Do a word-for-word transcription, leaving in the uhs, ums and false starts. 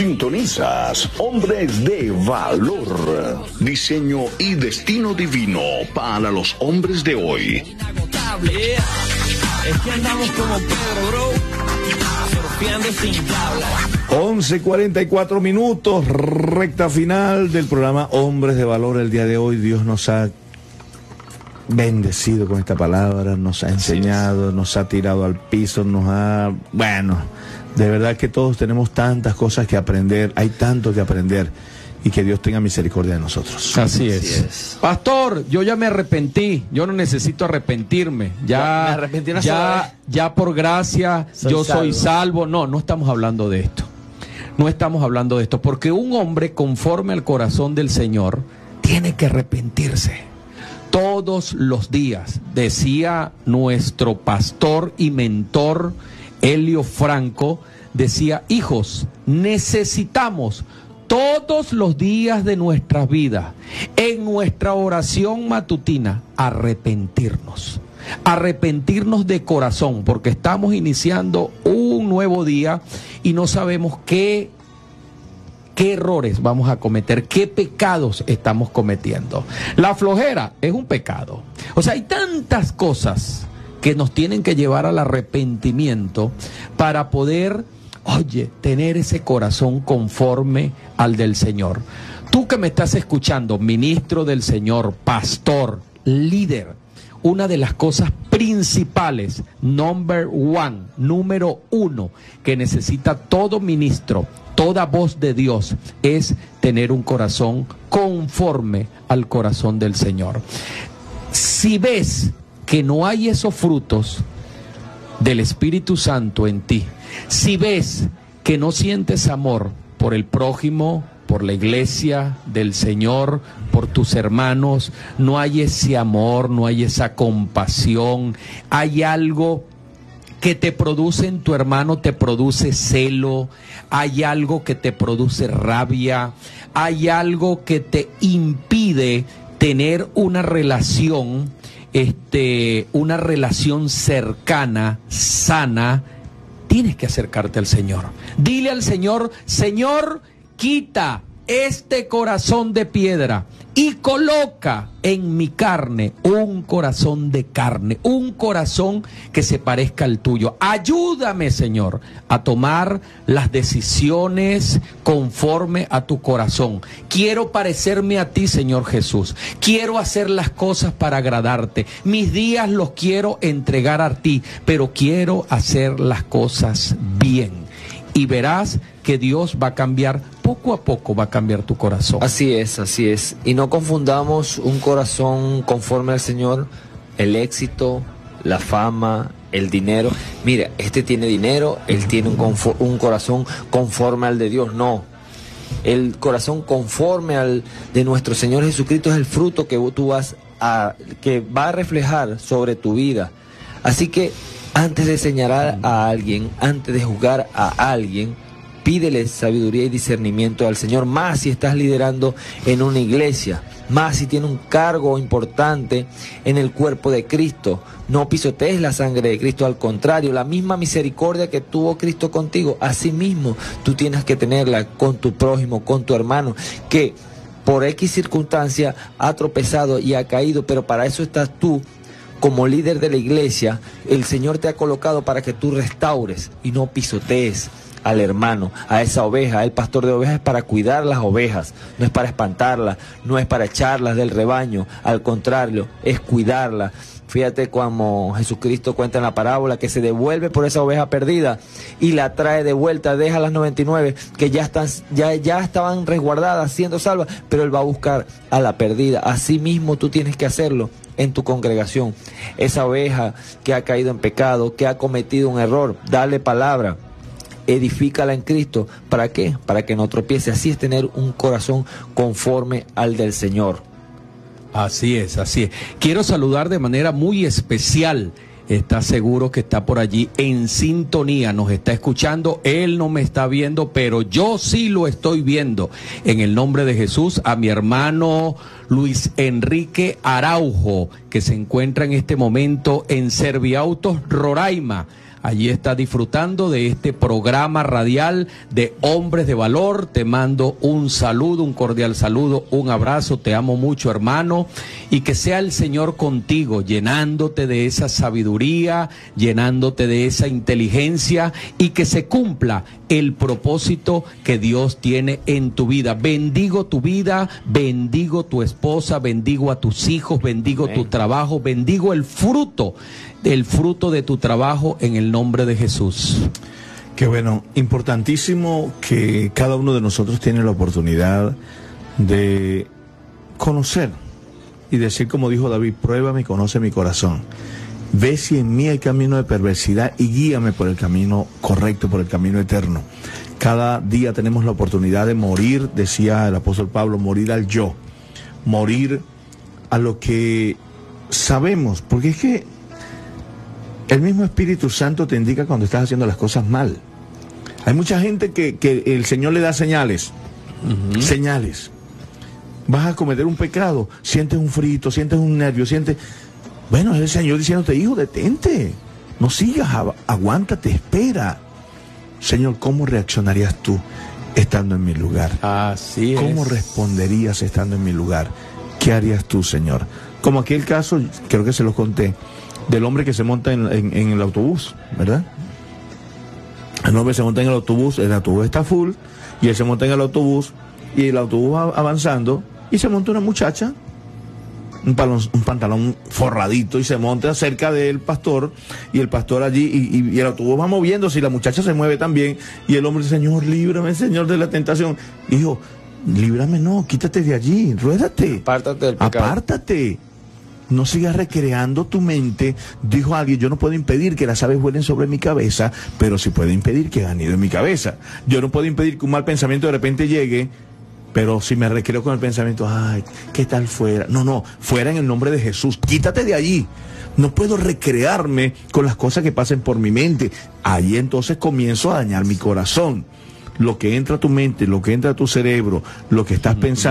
Sintonizas Hombres de Valor. Diseño y destino divino para los hombres de hoy. Es que andamos como Pedro, bro. Surfeando sin tabla. once cuarenta y cuatro minutos, recta final del programa Hombres de Valor. El día de hoy Dios nos ha bendecido con esta palabra, nos ha enseñado, nos ha tirado al piso, nos ha... Bueno, de verdad que todos tenemos tantas cosas que aprender, hay tanto que aprender, y que Dios tenga misericordia de nosotros. Así es. Así es. Pastor, yo ya me arrepentí, yo no necesito arrepentirme, ya, me arrepentí una ya, sola vez. ya por gracia, Soy yo salvo. soy salvo. No, no estamos hablando de esto, no estamos hablando de esto, porque un hombre conforme al corazón del Señor tiene que arrepentirse todos los días. Decía nuestro pastor y mentor Helio Franco, decía: hijos, necesitamos todos los días de nuestras vidas, en nuestra oración matutina, arrepentirnos. Arrepentirnos de corazón, porque estamos iniciando un nuevo día y no sabemos qué, qué errores vamos a cometer, qué pecados estamos cometiendo. La flojera es un pecado. O sea, hay tantas cosas que nos tienen que llevar al arrepentimiento para poder, oye, tener ese corazón conforme al del Señor. Tú que me estás escuchando, ministro del Señor, pastor, líder, una de las cosas principales, number one, número uno, que necesita todo ministro, toda voz de Dios, es tener un corazón conforme al corazón del Señor. Si ves que no hay esos frutos del Espíritu Santo en ti, si ves que no sientes amor por el prójimo, por la iglesia del Señor, por tus hermanos, no hay ese amor, no hay esa compasión, hay algo que te produce en tu hermano, te produce celo, hay algo que te produce rabia, hay algo que te impide tener una relación, este, una relación cercana, sana, tienes que acercarte al Señor. Dile al Señor: Señor, quita este corazón de piedra y coloca en mi carne un corazón de carne, un corazón que se parezca al tuyo. Ayúdame, Señor, a tomar las decisiones conforme a tu corazón. Quiero parecerme a ti, Señor Jesús. Quiero hacer las cosas para agradarte. Mis días los quiero entregar a ti, pero quiero hacer las cosas bien. Y verás que Dios va a cambiar, poco a poco va a cambiar tu corazón. Así es, así es. Y no confundamos un corazón conforme al Señor, el éxito, la fama, el dinero. Mira, este tiene dinero, él tiene un, confo- un corazón conforme al de Dios. No. El corazón conforme al de nuestro Señor Jesucristo es el fruto que tú vas a, que va a reflejar sobre tu vida. Así que antes de señalar a alguien, antes de juzgar a alguien, pídele sabiduría y discernimiento al Señor, más si estás liderando en una iglesia, más si tienes un cargo importante en el cuerpo de Cristo. No pisotees la sangre de Cristo, al contrario, la misma misericordia que tuvo Cristo contigo, así mismo tú tienes que tenerla con tu prójimo, con tu hermano, que por X circunstancia ha tropezado y ha caído, pero para eso estás tú. Como líder de la iglesia, el Señor te ha colocado para que tú restaures y no pisotees al hermano, a esa oveja. El pastor de ovejas es para cuidar las ovejas, no es para espantarlas, no es para echarlas del rebaño, al contrario, es cuidarlas. Fíjate como Jesucristo cuenta en la parábola que se devuelve por esa oveja perdida y la trae de vuelta, deja las noventa y nueve que ya están, ya, ya estaban resguardadas, siendo salvas, pero Él va a buscar a la perdida. Así mismo tú tienes que hacerlo en tu congregación. Esa oveja que ha caído en pecado, que ha cometido un error, dale palabra, edifícala en Cristo. ¿Para qué? Para que no tropiece. Así es tener un corazón conforme al del Señor. Así es, así es. Quiero saludar de manera muy especial. Está seguro que está por allí en sintonía, nos está escuchando. Él no me está viendo, pero yo sí lo estoy viendo. En el nombre de Jesús, a mi hermano Luis Enrique Araujo, que se encuentra en este momento en Serviautos, Roraima. allí está disfrutando de este programa radial de Hombres de Valor. Te mando un saludo, un cordial saludo, un abrazo, te amo mucho, hermano, y que sea el Señor contigo, llenándote de esa sabiduría, llenándote de esa inteligencia, y que se cumpla el propósito que Dios tiene en tu vida. Bendigo tu vida, bendigo tu esposa, bendigo a tus hijos, bendigo Amén. Tu trabajo, bendigo el fruto, el fruto de tu trabajo en el nombre de Jesús. Qué bueno, importantísimo que cada uno de nosotros tiene la oportunidad de conocer y decir como dijo David: pruébame y conoce mi corazón. Ve si en mí hay camino de perversidad y guíame por el camino correcto, por el camino eterno. Cada día tenemos la oportunidad de morir, decía el apóstol Pablo, morir al yo, morir a lo que sabemos, porque es que el mismo Espíritu Santo te indica cuando estás haciendo las cosas mal. Hay mucha gente que, que el Señor le da señales, uh-huh. señales. Vas a cometer un pecado, sientes un frito, sientes un nervio, sientes... Bueno, es el Señor diciéndote: hijo, detente, no sigas, aguántate, espera. Señor, ¿cómo reaccionarías tú estando en mi lugar? Así es. ¿Cómo responderías estando en mi lugar? ¿Qué harías tú, Señor? Como aquel caso, creo que se los conté, del hombre que se monta en, en, en el autobús, ¿verdad? El hombre se monta en el autobús, el autobús está full, y él se monta en el autobús, y el autobús va avanzando, y se monta una muchacha, un, palón, un pantalón forradito, y se monta cerca del pastor, y el pastor allí, y, y, y el autobús va moviéndose, y la muchacha se mueve también, y el hombre: Señor, líbrame, Señor, de la tentación. Hijo, líbrame, no, quítate de allí, ruédate, apártate del pecado. Apártate. No sigas recreando tu mente. Dijo alguien: yo no puedo impedir que las aves vuelen sobre mi cabeza, pero sí puedo impedir que hagan nido en mi cabeza. Yo no puedo impedir que un mal pensamiento de repente llegue, pero si me recreo con el pensamiento: ay, ¿qué tal fuera? No, no, fuera en el nombre de Jesús. Quítate de allí. No puedo recrearme con las cosas que pasen por mi mente. Ahí entonces comienzo a dañar mi corazón. Lo que entra a tu mente, lo que entra a tu cerebro, lo que estás pensando.